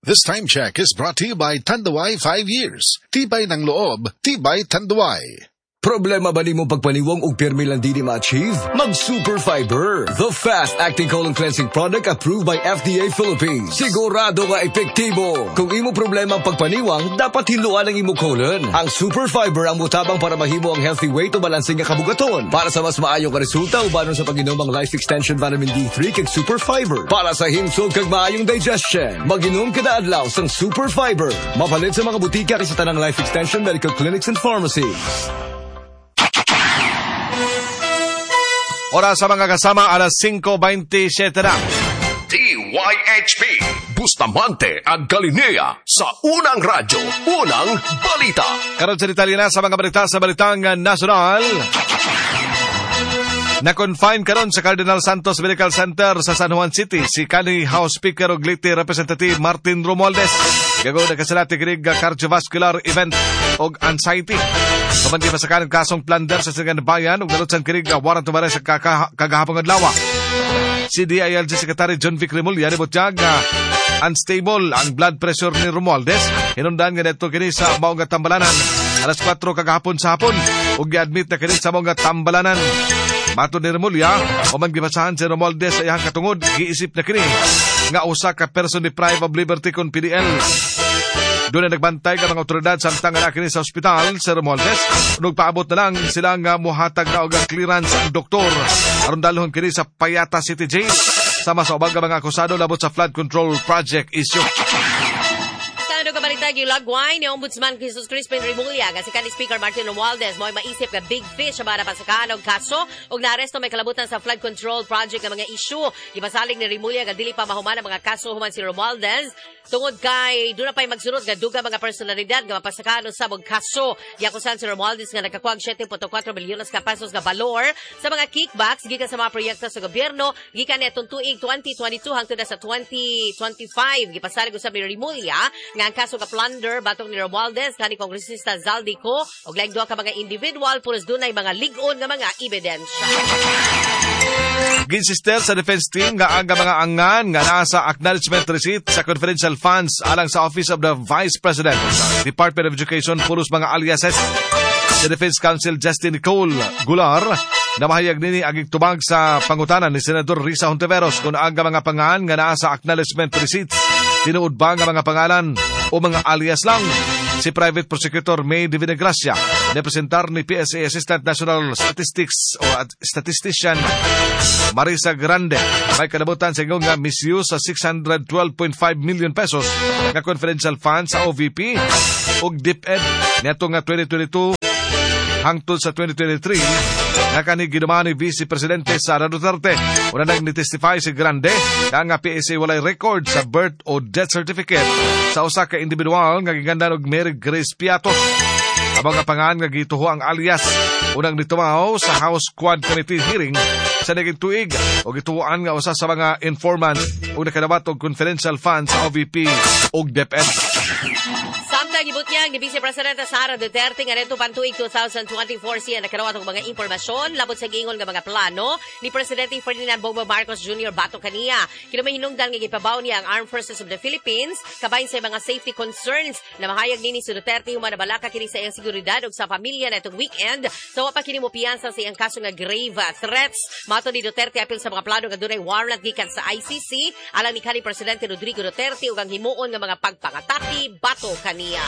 This time check is brought to you by Tanduay 5 years. Tibay ng loob, tibay Tanduay. Problema ba ni mo pagpaniwang og pirmi lang di ma-achieve? Mag-Super Fiber, the fast-acting colon cleansing product approved by FDA Philippines. Sigurado nga epektibo. Kung imo problema ang pagpaniwang, dapat hiluan ang imo colon. Ang Super Fiber ang mutabang para mahimo ang healthy weight o balansing nga kabugaton. Para sa mas maayong ka resulta, ubanon sa pag-inom ang Life Extension Vitamin D3 kag Super Fiber. Para sa himsog kag maayong digestion, mag-inom kada adlaw sang Super Fiber. Mapalit sa mga butika kay sa tanang Life Extension Medical Clinics and Pharmacies. Oras sa mga kasama, alas 5:27 na. DYHP Bustamante ang Galilea sa unang radyo, unang balita. Karon sa detalye na sa mga balita sa Balitang Nasional. Na-confine karon sa Cardinal Santos Medical Center sa San Juan City si kanhi House Speaker ug Leyte Representative Martin Romualdez. Gagawin na kasalati kinig cardiovascular event og anxiety. Pamandi pa sa kanang kasong plunder sa Silangan Bayan ug nalutsan kinig warrant of arrest sa kagahapon adlaw. Si DILG Secretary John Vic Remulla nibutyag unstable ang blood pressure ni Romualdez. Hinundan nga dito kini sa maong tambalanan alas 4 kagahapon sa hapon ug gi-admit na kini sa maong tambalanan. Matod ni Remulla, man gibasahan si Romualdez sa iyang katungod, giisip na kini nga usa ka person deprived of liberty kon PDL. Doon na nagbantay ka ng otoridad samtang na kini sa ospital si Romualdez. Nagpaabot na lang sila nga muhatag na og clearance ang doktor. Aron dalhon kini sa Payata City Jail. Sama sa ubang mga akusado labot sa flood control project issue. Kabalita yung lagway ni Ombudsman Jesus Crispin Remulla kasi kan Speaker Martin Romualdez mo'y maisip ka big fish para pasakaan og kaso og naaresto may kalabutan sa flood control project ng mga issue. Ibasalig ni Remulla nga dili pa mahuman ang mga kaso human si Romualdez tungod kay doon na pa'y magsunod nga duga mga personalidad nga mapasakaan sa og kaso. Yakusan si Romualdez nga nagkakuag 7.4 milyones ka pesos nga valor sa mga kickbacks gikan sa mga proyekto sa gobyerno gikan nitong tuig 2022 hangtod sa 2025. Gipasalig usab ni Remulla nga ang kaso ka plunder batong ni Romualdez kani Kongresista Zaldico og laing duha ka mga individual pulos dunay mga lig-on nga mga ebidensya. Ginsister sa defense team nga ang mga angan nga nasa acknowledgement receipt sa confidential funds alang sa Office of the Vice President Department of Education pulos mga aliases. The Defense Counsel Justin Nicole Gular na mahayag nini agig tubag sa pangutanan ni Senador Risa Hontiveros kung ang mga pangan nga nasa acknowledgement receipts tinuod ba nga mga pangalan o mga alias lang. Si Private Prosecutor May Divina Gracia, representar ni PSA Assistant National Statistics o Statistician Marisa Grande, may kalabutan sa nga misuse sa 612.5 million pesos na confidential funds sa OVP o DepEd neto nga 2022 hangtod sa 2023 nga kani giduman ni Vice Presidente Sara Duterte. Una nang ni-testify si Grande nga PSA walay record sa birth o death certificate sa usa ka individual nga gigandan og Mary Grace Piatos. Abang nga pangan nga gituho ang alias unang nitumaw sa House Quad Committee hearing sa naging tuig o gituhoan nga usa sa mga informant o nakadawat og confidential funds sa OVP o DepEd. Samtang ibut niya ni Vice Presidente Sara Duterte nga neto pantuig 2024 siya nakarawat og mga impormasyon labot sa giingon nga mga plano ni Presidente Ferdinand Bongbong Marcos Jr. batok kaniya. Kinamahinungdan nga gipabaw niya ang Armed Forces of the Philippines kabahin sa mga safety concerns na mahayag nini si Duterte human na balaka kini sa iyang seguridad ug sa pamilya na itong weekend sa wa pa kini mo piyansa sa iyang kaso nga grave threats. Mato ni Duterte apil sa mga plano nga dunay warrant gikan sa ICC alang ni kanhi Presidente Rodrigo Duterte ug ang himuon nga mga pagpangatake bato kaniya.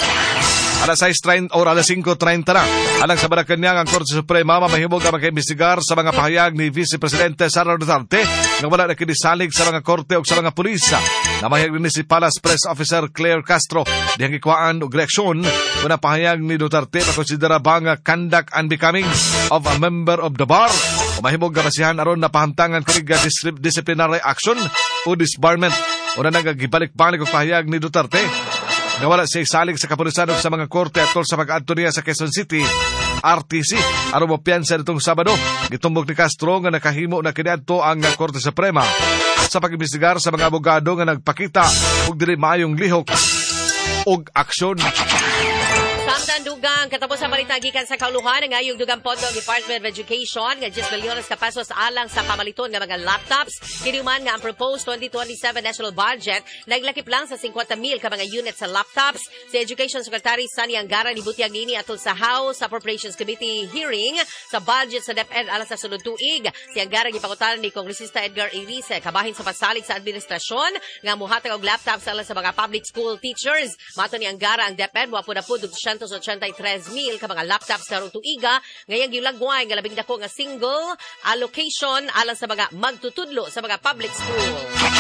Alas 6:30 o alas 5:30 na. Alang sa Malacanang, ang Korte Suprema mamahimog ang mag-imbestigar sa mga pahayag ni Vice Presidente Sara Duterte nga wala na kinisalig sa mga korte o sa mga pulis. Namahayag ni si Palace Press Officer Claire Castro dihang ikwaan og reaksyon kung pahayag ni Duterte na konsidera ba nga conduct unbecoming of a member of the bar. Mamahimog nga basihan aron na pahamtangan kinig disciplinary action o disbarment. Una nang gibalik-balik og pahayag ni Duterte nawala siya salig sa kapulisan o sa mga korte at sa pag-adto niya sa Quezon City RTC aron mapiyansa nitong Sabado. Gitumbok ni Castro nga nakahimo na kiniadto ang Korte Suprema sa pag-imbestigar sa mga abogado nga nagpakita og dili maayong lihok og aksyon. Samtang Human dugang katapos ang balita gikan sa kauluhan nga yung dugang pondo ng Department of Education nga 10 milyones ka pesos alang sa pamaliton nga mga laptops. Kinuman nga ang proposed 2027 national budget naglakip lang sa 50,000 ka mga unit sa laptops. Si Education Secretary Sani Angara ni butiag nini atol sa House Appropriations Committee hearing sa budget sa DepEd alang sa sunod tuig. Si Angara gipangutanan ni Kongresista Edgar Irice kabahin sa pasalig sa administrasyon nga muhatag og laptops alang sa mga public school teachers. Mato ni Angara ang DepEd wa pud 283,000 ka mga laptops karong tuiga ngayang gilagway nga labing dako nga single allocation alang sa mga magtutudlo sa mga public school.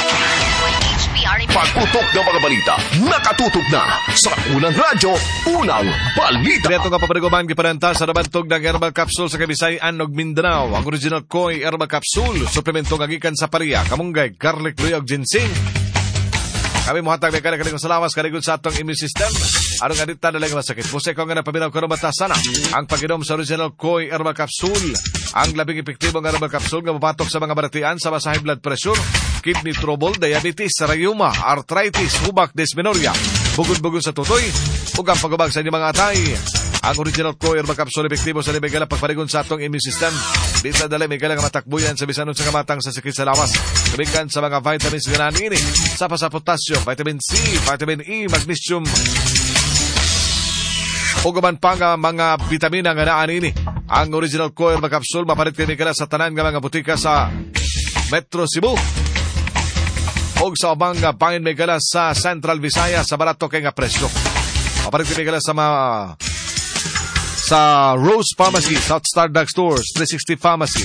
Pagputok ng mga balita, nakatutok na sa unang radyo, unang balita. Ito nga papariguman giparenta sa nabantog ng herbal capsule sa Kabisayan ug Mindanao. Ang original Koi herbal capsule, suplemento nga gikan sa paria, kamunggay, garlic, luya ug ginseng. Kami muhatag may kanilang salawas karigod sa atong immune system. Arong adita na lang masakit. Musay ko nga na paminaw ko sana ang pag-inom sa original Koi herbal capsule. Ang labing epektibong herbal capsule nga mapatok sa mga baratian sa high blood pressure, kidney trouble, diabetes, rheuma, arthritis, hubak, dysmenorrhea, bugod-bugod sa tutoy, ug ang pagubag sa inyong mga atay. Ang original Koi herbal capsule epektibo sa libigala pagparigon sa atong immune system. Di sa dali may galang matakbuyan sa bisanon sa kamatang sa sakit sa lawas. Kabikan sa mga vitamins nga nanini, sa potassium, vitamin C, vitamin E, magnesium, o gaman pa nga mga vitamina nga naanini. Ang original Koi herbal capsule mapalit kami kala sa tanan nga mga butika sa Metro Cebu o sa ubang nga bangin may gala sa Central Visayas sa barato kay nga presyo. Mapalit kami kala sa Rose Pharmacy, South Star Drug Stores, 360 Pharmacy.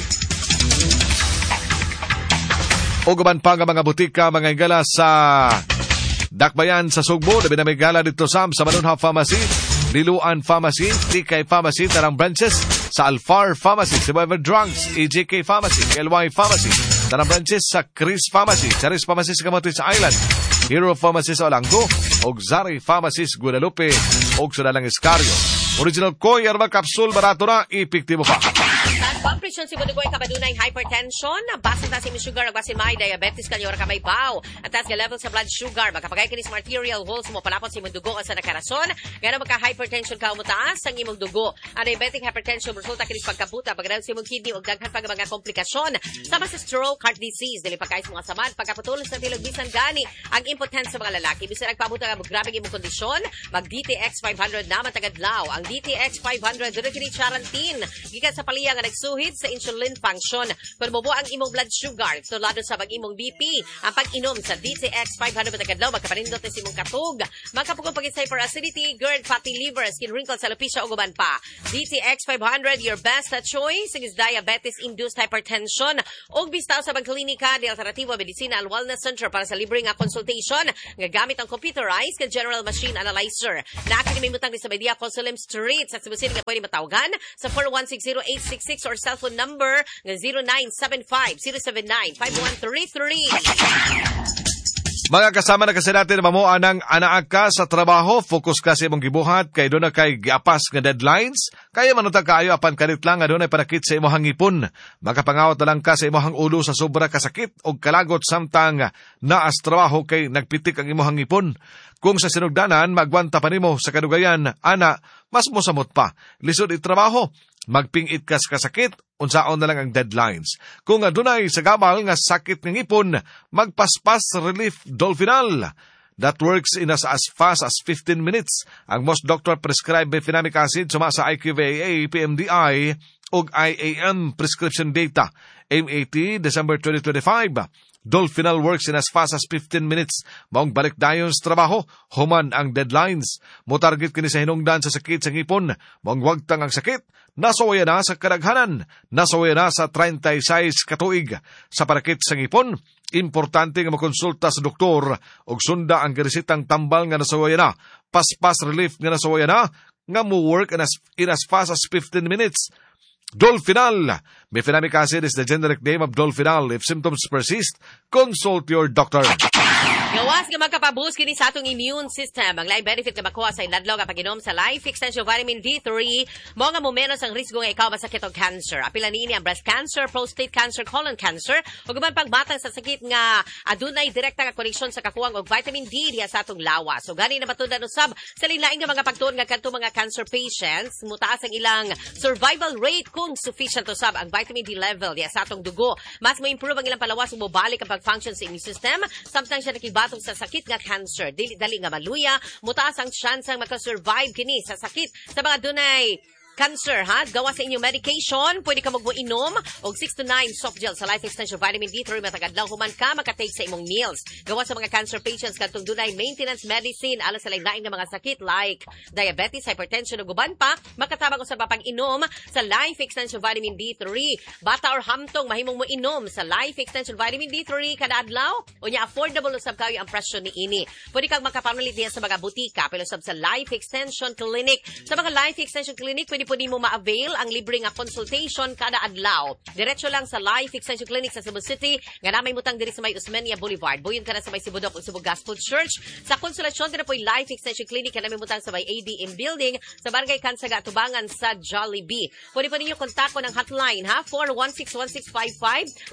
O gaman pa nga mga butika mga igala sa Dakbayan sa Sugbo, dabi na may gala dito sa Manunha Pharmacy, Liluan Pharmacy, TK Pharmacy, tarang branches sa Alfar Pharmacy, Survivor Drugs, EJK Pharmacy, LY Pharmacy, tarang branches sa Chris Pharmacy, Charis Pharmacy sa Camotes Island, Hero Pharmacy sa Olanggo, og Zari Pharmacy sa Guadalupe, og sa Dalang Escarrio. Original Koi herbal capsule, barato na, epektibo pa. Sa presyon si Budugoy kabadunay hypertension, basta ta si sugar ag basin may diabetes kanyo ra kamay baw. At tas nga level sa blood sugar, magkapagay kinis arterial walls mo palapot sa imong dugo sa nakarason, ngano magka hypertension ka umutaas ang imong dugo. Ang diabetic hypertension resulta kinis pagkabuta, pagdal sa imong kidney ug daghan pa mga komplikasyon. Sama sa stroke, heart disease, dili pagkais mga samad, pagkaputulos sa tilog bisan gani ang impotence sa mga lalaki. Bisan nagpabuta nga grabe imong kondisyon, mag DTX 500 naman tagadlaw. Ang DTX 500 dili kini charantin, gikan sa paliya nga nagsuhit sa insulin function. Kung mo ang imong blood sugar, so lado sa pag-imong BP, ang pag-inom sa DTX 500 tagadlaw, magkapanindot sa imong katog, magkapugong pag sa hyperacidity, GERD, fatty liver, skin wrinkles, alopecia, o guban pa. DTX 500, your best choice is diabetes-induced hypertension. Og bistaw sa pagklinika de Alternativo Medicina and Wellness Center para sa libre nga consultation, nga gamit ang computerized ka general machine analyzer. Nakinimimutang ni sa Media Consulem Street sa Cebu nga pwede matawagan sa 4160866 or cellphone number nga 0975-079-5133. Mga kasama na kasi natin mamuan ng anaag ka sa trabaho, focus ka sa imong gibuhat, kay doon na kay giapas nga deadlines, kaya manutag kaayo apan kanit lang nga doon ay panakit sa imong ipon. Makapangawat na lang ka sa imong ulo sa sobra kasakit o kalagot samtang naas trabaho kay nagpitik ang imong ipon. Kung sa sinugdanan, magwanta pa nimo sa kadugayan, ana, mas mosamot pa. Lisod itrabaho, magpingit kas kasakit, unsaon na lang ang deadlines. Kung adunay sa gabal nga sakit ng ipon, magpaspas relief Dolfinal. That works in as fast as 15 minutes. Ang most doctor prescribed mefenamic acid suma sa IQVIA, PMDI, ug IAM prescription data. MAT, December 2025. Dolfinal works in as fast as 15 minutes. Maong balik dayon sa trabaho, human ang deadlines. Motarget kini sa hinungdan sa sakit sa ngipon. Maong wagtang ang sakit, nasawaya na sa kadaghanan. Nasawaya na sa 36 katuig. Sa parakit sa ngipon, importante nga makonsulta sa doktor og sunda ang giresitang tambal nga nasawaya na. Paspas relief nga nasawaya na, nga mo work in as fast as 15 minutes. Dolfinal. Mefenamic acid is the generic name of Dolfinal. If symptoms persist, consult your doctor. Gawas nga magkapaboost kini sa atong immune system. Ang live benefit nga makuha sa inadlaw nga pag-inom sa Life Extension Vitamin D3 mo nga momenos ang risgo nga ikaw masakit og cancer. Apila niini ang breast cancer, prostate cancer, colon cancer ug uban pang batang sa sakit nga adunay direkta nga koneksyon sa kakuwang og vitamin D diha sa atong lawas. So gani na matud-an usab sa linlaing nga mga pagtuon nga kadto mga cancer patients, mutaas ang ilang survival rate kung sufficient usab ang vitamin D level diha sa atong dugo. Mas mo improve ang ilang palawas ug mobalik ang pag-function sa immune system samtang siya nakibatong sa sakit nga cancer. Dili nga maluya, mutaas ang chance ang makasurvive kini sa sakit sa mga dunay cancer, ha? Gawa sa inyong medication, pwede ka mag-inom og 6 to 9 soft gel sa Life Extension Vitamin D3 matagadlaw human ka makatake sa imong meals. Gawa sa mga cancer patients kadtong dunay maintenance medicine alang sa lain-lain nga mga sakit like diabetes, hypertension ug uban pa, makatabang usab pa pag-inom sa Life Extension Vitamin D3. Bata or hamtong mahimong mo inom sa Life Extension Vitamin D3 kada adlaw. Unya affordable usab kayo ang presyo niini. Pwede kang makapanulit diha sa mga butika pero usab sa Life Extension Clinic. Sa mga Life Extension Clinic pwede mo ma-avail ang libre nga consultation kada adlaw. Diretso lang sa Life Extension Clinic sa Cebu City, nga namay mutang diri sa may Osmeña Boulevard. Buyon ka na sa may Sibudok ug Cebu Gospel Church. Sa konsolasyon dira po'y Life Extension Clinic nga namay mutang sa may ADM Building sa Barangay Kansaga, Tubangan sa Jollibee. Pwede pa ninyo kontakto ng hotline, ha? 416-1655,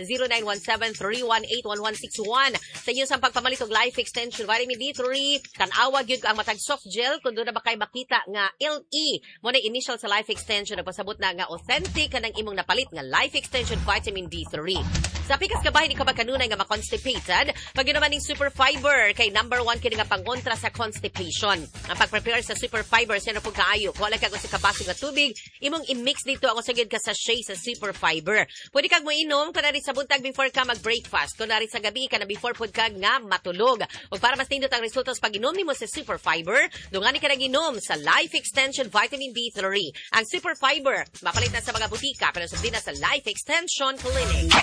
0917-318-1161. Sa inyo sa pagpamalit og Life Extension Vitamin D3, tan-awa gyud ang matag soft gel kung doon na ba kayo makita nga LE. Mo na initial sa Life Extension nagpasabot na nga authentic kanang imong napalit nga Life Extension Vitamin D3. Sa pikas kabahin di ka ba kanunay nga ma-constipated, pag yun naman ng Super Fiber kay number 1 kini nga pangontra sa constipation. Ang pag-prepare sa Super Fiber sino pug kaayo, wala kag sa kabaso nga tubig, imong i-mix dito ang usagid ka sa sachet sa Super Fiber. Pwede kag mo inom kunari sa buntag before ka mag-breakfast, kunari sa gabi kana before pud kag nga matulog. Ug para mas nindot ang resulta sa pag-inom nimo sa Super Fiber, dungani ka nag-inom sa Life Extension Vitamin D3. Ang Super Fiber, mapalit na sa mga butika pero subdi na sa Life Extension Clinic.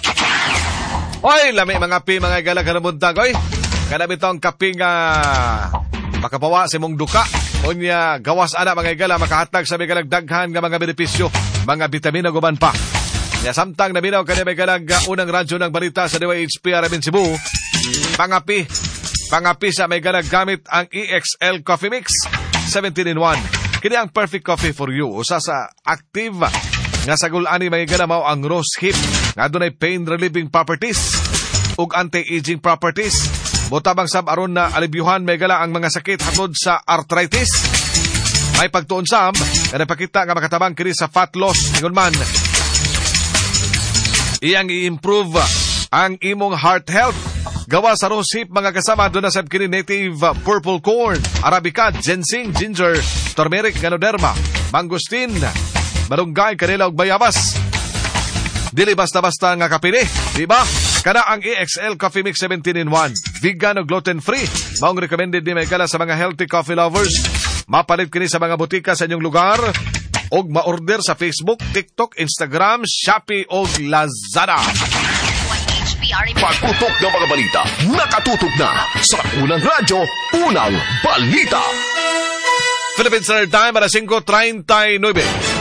Oy, lami mga mga igala ka na buntag, oy. Kanami itong kape nga makapawa sa mong duka. Unya, gawas ana mga igala, makahatag sa mga daghan nga mga benepisyo, mga vitamina guman pa. Ya samtang naminaw kanami galag unang radyo ng balita sa DYHP Arabin Cebu. Pangapi sa may galag gamit ang EXL Coffee Mix 17-in-1. Kini ang perfect coffee for you. Usa sa active nga sagul-ani may mao ang rose hip nga dunay pain relieving properties ug anti-aging properties. Motabang sab aron na alibyuhan may gala ang mga sakit hatod sa arthritis. May pagtuon sab nga napakita nga makatabang kini sa fat loss ingon man. Iyang i-improve ang imong heart health. Gawa sa rose hip mga kasama doon na sab kini native purple corn, arabica, ginseng, ginger, turmeric, ganoderma, mangosteen, malunggay, kanila ug bayabas. Dili basta-basta nga kapili, di ba? Kana ang EXL Coffee Mix 17-in-1, vegan o gluten-free. Maong recommended ni may kala sa mga healthy coffee lovers. Mapalit kini sa mga butika sa inyong lugar og ma-order sa Facebook, TikTok, Instagram, Shopee o Lazada. Pagputok ng mga balita, nakatutok na sa unang radyo, unang balita. Philippine Standard Time para 5:39.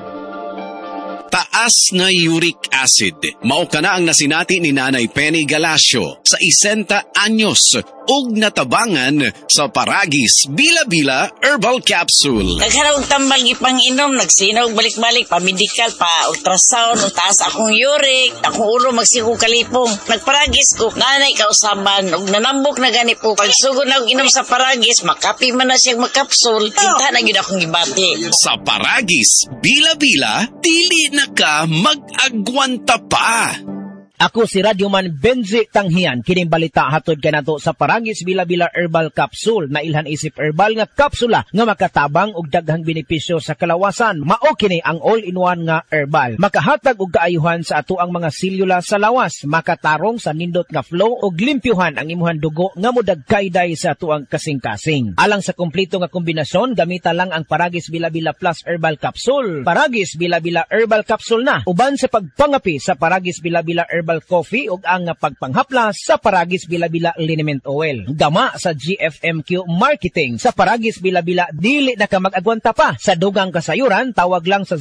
Taas na uric acid. Mao kana ang nasinati ni Nanay Penny Galacio sa 60 anyos ug natabangan sa Paragis Bila-Bila Herbal Capsule. Nagkaroon tambal ipang-inom, nagsinaw balik-balik, pa-medical, pa-ultrasound, taas akong uric, akong ulo magsiku kalipong. Nagparagis ko, nanay kausaban, ug nanambok na gani po. Pagsugod na inom sa Paragis, makapi man na siyang makapsul, tinta na yun akong ibati. Sa Paragis Bila-Bila, dili na ka mag-agwanta pa. Ako si Radyoman Benzi Tanghian, kining balita hatod kay nato sa Paragis Bila-Bila Herbal Capsule na ilhan isip herbal nga kapsula nga makatabang og daghang benepisyo sa kalawasan. Mao kini ang all-in-one nga herbal. Makahatag og kaayuhan sa ato ang mga selula sa lawas, makatarong sa nindot nga flow og limpyuhan ang imuhang dugo nga modagkayday sa ato ang kasing-kasing. Alang sa kompleto nga kombinasyon, gamita lang ang Paragis Bila-Bila Plus Herbal Capsule. Paragis Bila-Bila Herbal Capsule na uban sa pagpangapi sa Paragis Bila-Bila Herbal Herbal Coffee ug ang pagpanghaplas sa Paragis Bila-Bila Liniment Oil. Gama sa GFMQ Marketing sa Paragis Bila-Bila, dili na ka mag-agwanta pa. Sa dugang kasayuran, tawag lang sa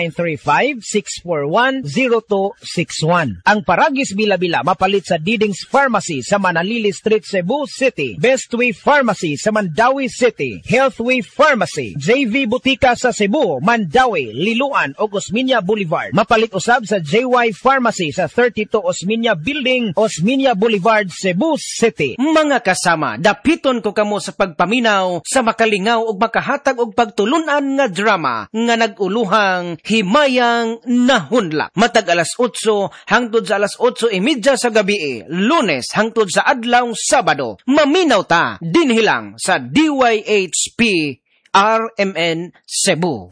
0935-641-0261. Ang Paragis Bila-Bila mapalit sa Diding's Pharmacy sa Manalili Street, Cebu City, Bestway Pharmacy sa Mandawi City, Healthway Pharmacy, JV Butika sa Cebu, Mandawi, Liloan o Osmeña Boulevard. Mapalit usab sa JY Pharmacy sa 32 Osmeña Building, Osmeña Boulevard, Cebu City. Mga kasama, dapiton ko kamo sa pagpaminaw sa makalingaw ug makahatag og pagtulunan nga drama nga naguluhang Himayang Nahunlak. Matag alas 8 hangtod sa alas 8:30 sa gabi, Lunes hangtod sa adlaw Sabado. Maminaw ta dinhilang sa DYHP RMN Cebu.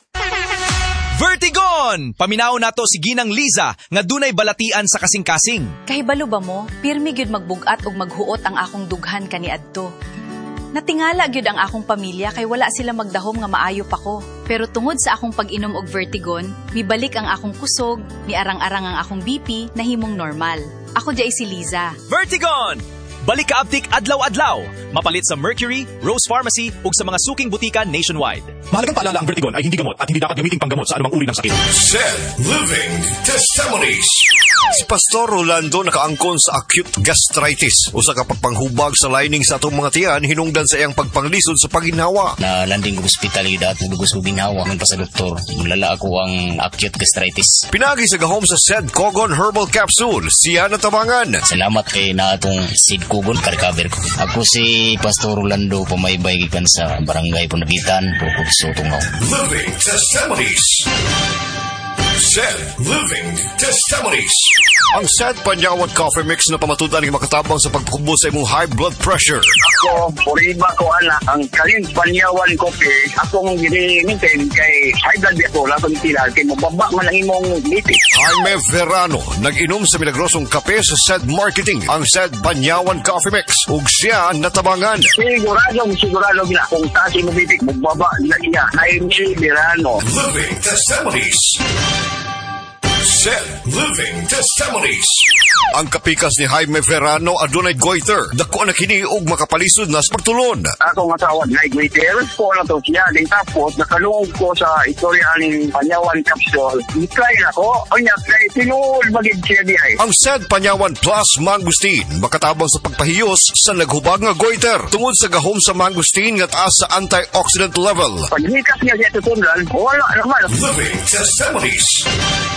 Vertigon! Paminaw nato si Ginang Liza nga dunay balatian sa kasing-kasing. Kahibalo ba mo, pirmi gyud magbugat og maghuot ang akong dughan kaniadto. Natingala gyud ang akong pamilya kay wala sila magdahom nga maayo pa ko. Pero tungod sa akong pag-inom og Vertigon, mibalik ang akong kusog, miarang-arang ang akong BP na himong normal. Ako diay si Liza. Vertigon! Balik ka aptik adlaw-adlaw. Mapalit sa Mercury, Rose Pharmacy ug sa mga suking butika nationwide. Mahalagang paalala, ang Vertigon ay hindi gamot at hindi dapat gamitin panggamot sa anumang uri ng sakit. Said Living Testimonies. Si Pastor Rolando nakaangkon sa acute gastritis. Usa ka pagpanghubag sa lining sa atong mga tiyan hinungdan sa iyang pagpanglisod sa paginhawa. Na landing ko hospital at nagugos ko ginhawa ngon pa sa doktor. Mulala ako ang acute gastritis. Pinagi sa gahom sa Said Cogon Herbal Capsule. Siya natabangan. Salamat kay na atong Said Cogon ka-recover ko. Ako si Pastor Rolando, pamaybay gikan sa Barangay Punagitan, Bukod sa Tungaw. Living Testimonies. Said Living Testimonies. Ang Said Panyawan Coffee Mix na pamatudan ng makatabang sa pagkubo sa imong high blood pressure. Ako, puriba ko anak, ang kaling Panyawan Coffee, akong gini-maintain kay high blood ako, lakong tila, kay mababa man ang imong BP. Jaime Verano, nag-inom sa milagrosong kape sa Said Marketing, ang Said Panyawan Coffee Mix, ug siya natabangan. Sigurado gina, kung taas imong BP, mababa na iya, Jaime Verano. Living Testimonies. Said Living Testimonies. Ang kapikas ni Jaime Verano adunay goiter. Dako na kini og makapalisod na sa pagtulon. Ako nga tawag na goiter. Ko na to siya. Din tapos nakalungog ko sa istorya ng Panyawan Capsule. I-try na ko. Onya, kay tinuol magig siya di ay. Ang Said Panyawan Plus Mangustin makatabang sa pagpahiyos sa naghubag nga goiter. Tungod sa gahom sa mangustin nga taas sa antioxidant level. Paghikas niya siya tutundan, wala naman. Living Testimonies.